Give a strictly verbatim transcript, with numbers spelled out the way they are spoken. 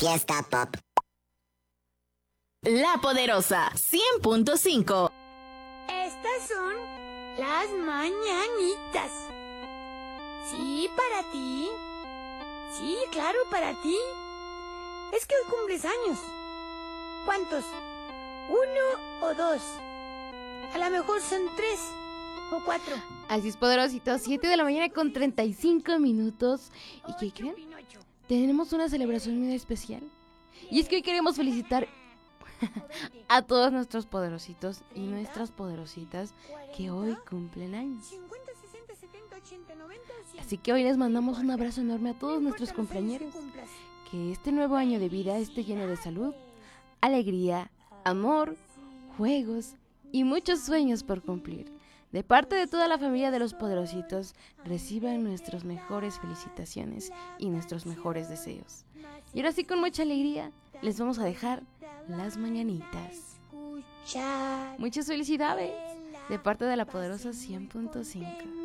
Fiesta Pop. La Poderosa cien punto cinco. Estas son las mañanitas. Sí, para ti. Sí, claro, para ti. Es que hoy cumples años. ¿Cuántos? ¿Uno o dos? A lo mejor son tres o cuatro. Así es, poderositos, siete de la mañana con treinta y cinco minutos. ¿Y qué creen? Tenemos una celebración muy especial. Y es que hoy queremos felicitar a todos nuestros poderositos y nuestras poderositas que hoy cumplen años. Así que hoy les mandamos un abrazo enorme a todos nuestros compañeros. Que este nuevo año de vida esté lleno de salud, alegría, amor, juegos y muchos sueños por cumplir. De parte de toda la familia de los poderositos, reciban nuestras mejores felicitaciones y nuestros mejores deseos. Y ahora sí, con mucha alegría, les vamos a dejar las mañanitas. Muchas felicidades de parte de la Poderosa cien punto cinco.